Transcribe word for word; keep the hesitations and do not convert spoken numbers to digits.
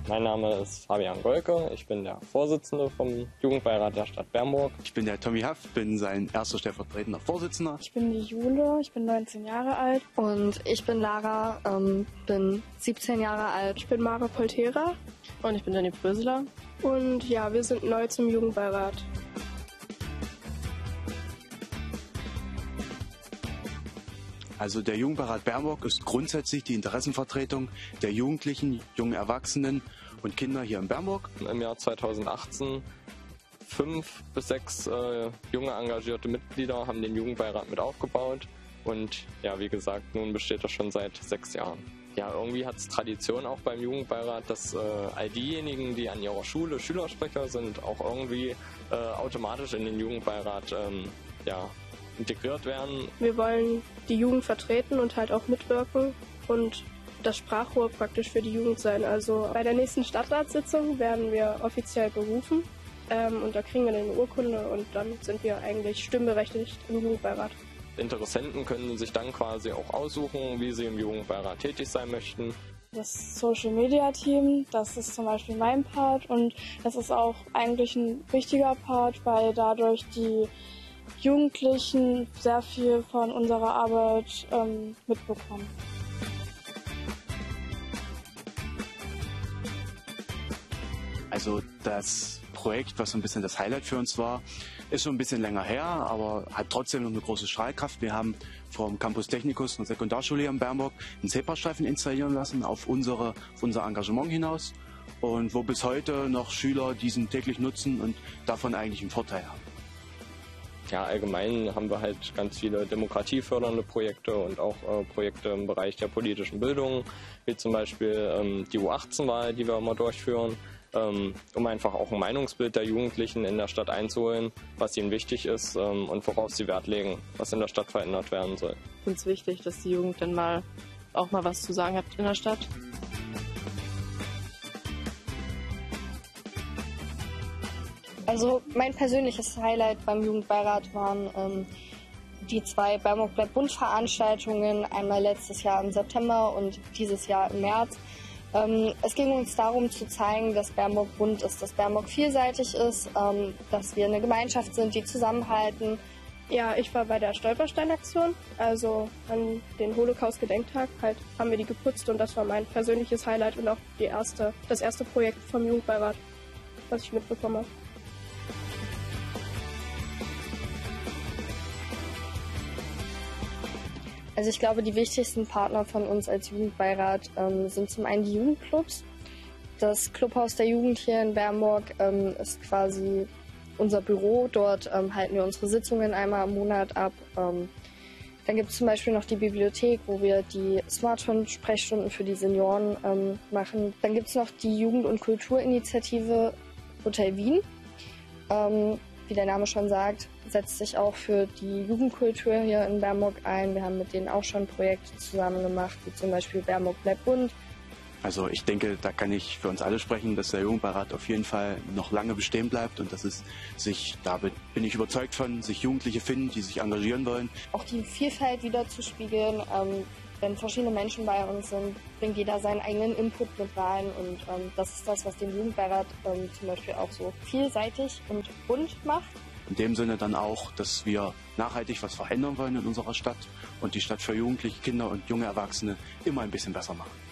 Mein Name ist Fabian Golke, ich bin der Vorsitzende vom Jugendbeirat der Stadt Bernburg. Ich bin der Tommy Haff, bin sein erster stellvertretender Vorsitzender. Ich bin die Jule, ich bin neunzehn Jahre alt. Und ich bin Lara, ähm, bin siebzehn Jahre alt. Ich bin Mara Poltera. Und ich bin Danny Bröseler. Und ja, wir sind neu zum Jugendbeirat. Also der Jugendbeirat Bernburg ist grundsätzlich die Interessenvertretung der Jugendlichen, jungen Erwachsenen und Kinder hier in Bernburg. Im Jahr zweitausendachtzehn fünf bis sechs äh, junge engagierte Mitglieder haben den Jugendbeirat mit aufgebaut. Und ja, wie gesagt, nun besteht er schon seit sechs Jahren. Ja, irgendwie hat es Tradition auch beim Jugendbeirat, dass äh, all diejenigen, die an ihrer Schule Schülersprecher sind, auch irgendwie äh, automatisch in den Jugendbeirat ähm, ja, integriert werden. Wir wollen die Jugend vertreten und halt auch mitwirken und das Sprachrohr praktisch für die Jugend sein. Also bei der nächsten Stadtratssitzung werden wir offiziell berufen ähm, und da kriegen wir dann eine Urkunde und dann sind wir eigentlich stimmberechtigt im Jugendbeirat. Interessenten können sich dann quasi auch aussuchen, wie sie im Jugendbeirat tätig sein möchten. Das Social Media Team, das ist zum Beispiel mein Part und das ist auch eigentlich ein wichtiger Part, weil dadurch die Jugendlichen sehr viel von unserer Arbeit ähm, mitbekommen. Also das Projekt, was so ein bisschen das Highlight für uns war, ist schon ein bisschen länger her, aber hat trotzdem noch eine große Strahlkraft. Wir haben vom Campus Technicus, einer Sekundarschule hier in Bernburg, einen Zebrastreifen installieren lassen auf, unsere, auf unser Engagement hinaus und wo bis heute noch Schüler diesen täglich nutzen und davon eigentlich einen Vorteil haben. Ja, allgemein haben wir halt ganz viele demokratiefördernde Projekte und auch äh, Projekte im Bereich der politischen Bildung, wie zum Beispiel ähm, die U achtzehn Wahl, die wir immer durchführen, ähm, um einfach auch ein Meinungsbild der Jugendlichen in der Stadt einzuholen, was ihnen wichtig ist ähm, und worauf sie Wert legen, was in der Stadt verändert werden soll. Ich finde es wichtig, dass die Jugend dann mal auch mal was zu sagen hat in der Stadt. Also mein persönliches Highlight beim Jugendbeirat waren ähm, die zwei Bernburg bleibt bunt Veranstaltungen, einmal letztes Jahr im September und dieses Jahr im März. Ähm, es ging uns darum zu zeigen, dass Bernburg bunt ist, dass Bernburg vielseitig ist, ähm, dass wir eine Gemeinschaft sind, die zusammenhalten. Ja, ich war bei der Stolperstein-Aktion, also an den Holocaust-Gedenktag halt haben wir die geputzt und das war mein persönliches Highlight und auch die erste, das erste Projekt vom Jugendbeirat, was ich mitbekommen habe. Also ich glaube, die wichtigsten Partner von uns als Jugendbeirat ähm, sind zum einen die Jugendclubs. Das Clubhaus der Jugend hier in Bernburg ähm, ist quasi unser Büro. Dort ähm, halten wir unsere Sitzungen einmal im Monat ab. Ähm, dann gibt es zum Beispiel noch die Bibliothek, wo wir die Smartphone-Sprechstunden für die Senioren ähm, machen. Dann gibt es noch die Jugend- und Kulturinitiative Hotel Wien. Ähm, Wie der Name schon sagt, setzt sich auch für die Jugendkultur hier in Bernburg ein. Wir haben mit denen auch schon Projekte zusammen gemacht, wie zum Beispiel Bernburg bleibt bunt. Also ich denke, da kann ich für uns alle sprechen, dass der Jugendbeirat auf jeden Fall noch lange bestehen bleibt und dass es sich, da bin ich überzeugt von, sich Jugendliche finden, die sich engagieren wollen. Auch die Vielfalt wiederzuspiegeln. Ähm, wenn verschiedene Menschen bei uns sind, bringt jeder seinen eigenen Input mit rein und ähm, das ist das, was den Jugendbeirat ähm, zum Beispiel auch so vielseitig und bunt macht. In dem Sinne dann auch, dass wir nachhaltig was verändern wollen in unserer Stadt und die Stadt für Jugendliche, Kinder und junge Erwachsene immer ein bisschen besser machen.